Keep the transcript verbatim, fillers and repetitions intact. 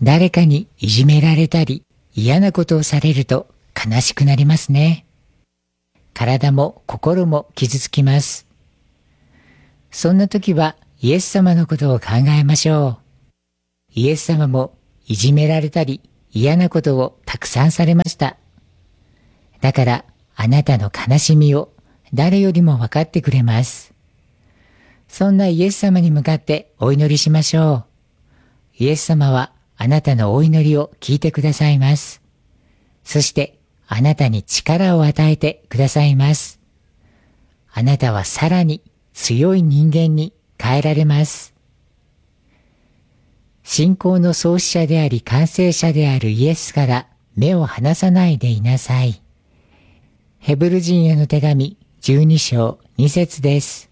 誰かにいじめられたり嫌なことをされると悲しくなりますね。体も心も傷つきます。そんな時はイエス様のことを考えましょう。イエス様もいじめられたり嫌なことをたくさんされました。だからあなたの悲しみを誰よりも分かってくれます。そんなイエス様に向かってお祈りしましょう。イエス様はあなたのお祈りを聞いてくださいます。そしてあなたに力を与えてくださいます。あなたはさらに強い人間に変えられます。信仰の創始者であり完成者であるイエスから目を離さないでいなさい。ヘブル人への手紙じゅうに章に節です。